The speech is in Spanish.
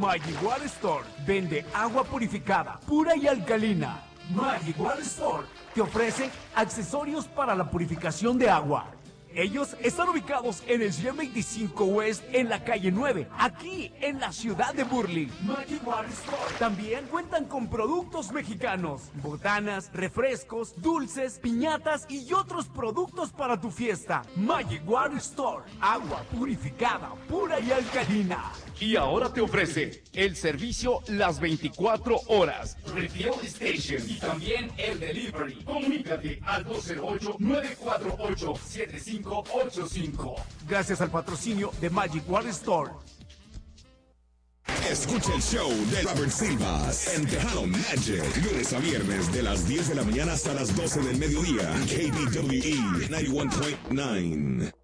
Magic Water Store vende agua purificada, pura y alcalina. Magic Water Store te ofrece accesorios para la purificación de agua. Ellos están ubicados en el 125 West, en la calle 9, aquí en la ciudad de Burley. Magic Water Store. También cuentan con productos mexicanos, botanas, refrescos, dulces, piñatas y otros productos para tu fiesta. Magic Water Store, agua purificada, pura y alcalina. Y ahora te ofrece el servicio las 24 horas. Refill Station y también el delivery. Comunícate al 208-948-7585. Gracias al patrocinio de Magic Water Store. Escucha el show de Robert Silvas en Tejano Magic, lunes a viernes de las 10 de la mañana hasta las 12 del mediodía. KBWE 91.9.